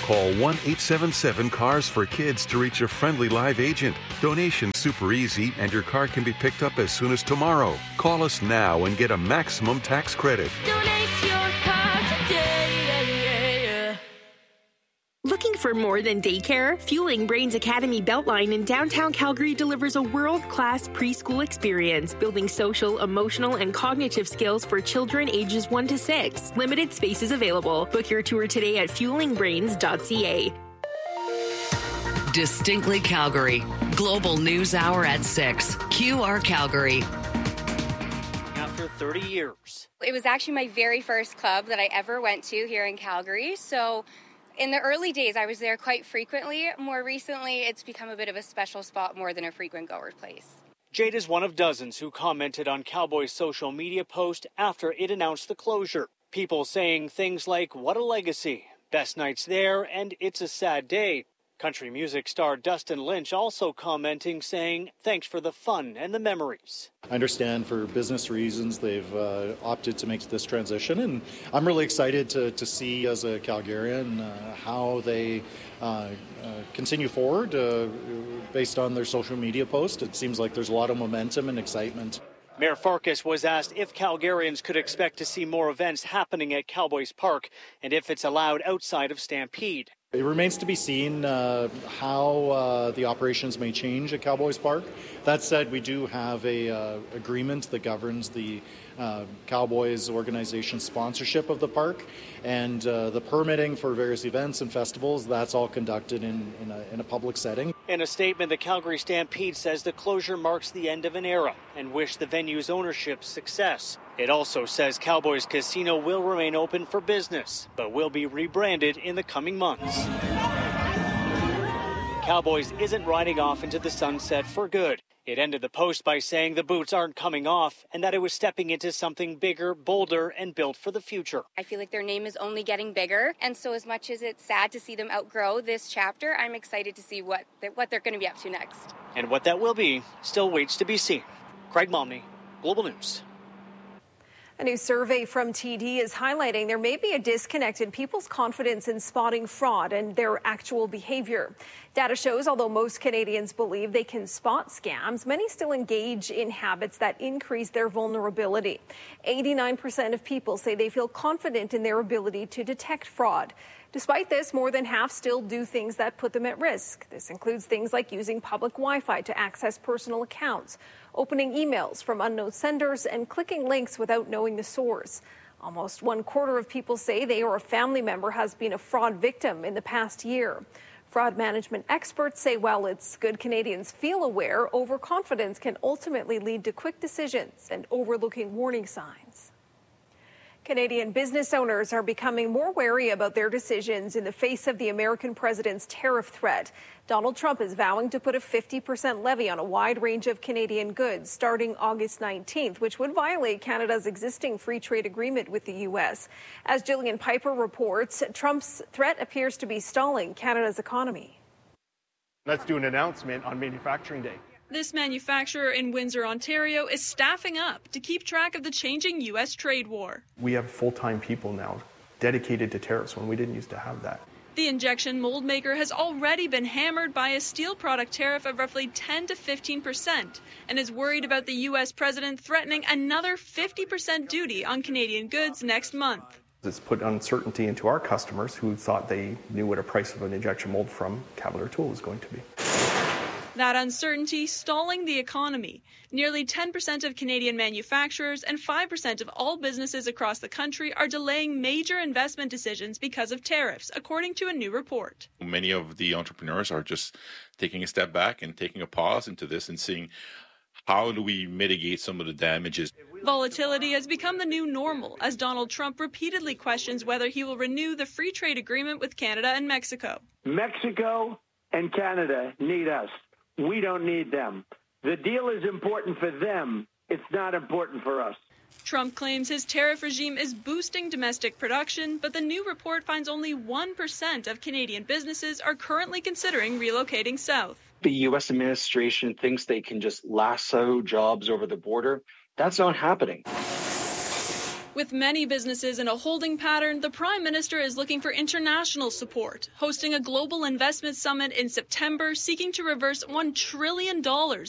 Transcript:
Call 1-877-CARS for Kids to reach a friendly live agent. Donation's super easy, and your car can be picked up as soon as tomorrow. Call us now and get a maximum tax credit. Donate your car today. Looking for more than daycare? Fueling Brains Academy Beltline in downtown Calgary delivers a world-class preschool experience, building social, emotional, and cognitive skills for children ages 1 to 6. Limited spaces available. Book your tour today at fuelingbrains.ca. Distinctly Calgary. Global News Hour at 6. QR Calgary. After 30 years. It was actually my very first club that I ever went to here in Calgary, so in the early days, I was there quite frequently. More recently, it's become a bit of a special spot more than a frequent goer place. Jade is one of dozens who commented on Cowboys' social media post after it announced the closure. People saying things like, "What a legacy," "Best nights there," and "It's a sad day." Country music star Dustin Lynch also commenting, saying, "Thanks for the fun and the memories." I understand for business reasons they've opted to make this transition, and I'm really excited to see as a Calgarian how they continue forward based on their social media post. It seems like there's a lot of momentum and excitement. Mayor Farkas was asked if Calgarians could expect to see more events happening at Cowboys Park and if it's allowed outside of Stampede. It remains to be seen how the operations may change at Cowboys Park. That said, we do have a agreement that governs the Cowboys organization sponsorship of the park, and the permitting for various events and festivals, that's all conducted in a public setting. In a statement, the Calgary Stampede says the closure marks the end of an era and wish the venue's ownership success. It also says Cowboys Casino will remain open for business, but will be rebranded in the coming months. Cowboys isn't riding off into the sunset for good. It ended the post by saying the boots aren't coming off and that it was stepping into something bigger, bolder, and built for the future. I feel like their name is only getting bigger, and so as much as it's sad to see them outgrow this chapter, I'm excited to see what they're going to be up to next. And what that will be still waits to be seen. Craig Momney, Global News. A new survey from TD is highlighting there may be a disconnect in people's confidence in spotting fraud and their actual behavior. Data shows although most Canadians believe they can spot scams, many still engage in habits that increase their vulnerability. 89% of people say they feel confident in their ability to detect fraud. Despite this, more than half still do things that put them at risk. This includes things like using public Wi-Fi to access personal accounts, opening emails from unknown senders, and clicking links without knowing the source. Almost 1/4 of people say they or a family member has been a fraud victim in the past year. Fraud management experts say while it's good Canadians feel aware, overconfidence can ultimately lead to quick decisions and overlooking warning signs. Canadian business owners are becoming more wary about their decisions in the face of the American president's tariff threat. Donald Trump is vowing to put a 50% levy on a wide range of Canadian goods starting August 19th, which would violate Canada's existing free trade agreement with the U.S. As Jillian Piper reports, Trump's threat appears to be stalling Canada's economy. Let's do an announcement on Manufacturing Day. This manufacturer in Windsor, Ontario, is staffing up to keep track of the changing U.S. trade war. We have full-time people now dedicated to tariffs when we didn't used to have that. The injection mold maker has already been hammered by a steel product tariff of roughly 10 to 15% and is worried about the U.S. president threatening another 50% duty on Canadian goods next month. It's put uncertainty into our customers who thought they knew what a price of an injection mold from Cavalier Tool was going to be. That uncertainty stalling the economy. Nearly 10% of Canadian manufacturers and 5% of all businesses across the country are delaying major investment decisions because of tariffs, according to a new report. Many of the entrepreneurs are just taking a step back and taking a pause into this and seeing how do we mitigate some of the damages. Volatility has become the new normal as Donald Trump repeatedly questions whether he will renew the free trade agreement with Canada and Mexico. Mexico and Canada need us. We don't need them. The deal is important for them. It's not important for us. Trump claims his tariff regime is boosting domestic production, but the new report finds only 1% of Canadian businesses are currently considering relocating south. The U.S. administration thinks they can just lasso jobs over the border. That's not happening. With many businesses in a holding pattern, the Prime Minister is looking for international support, hosting a global investment summit in September seeking to reverse $1 trillion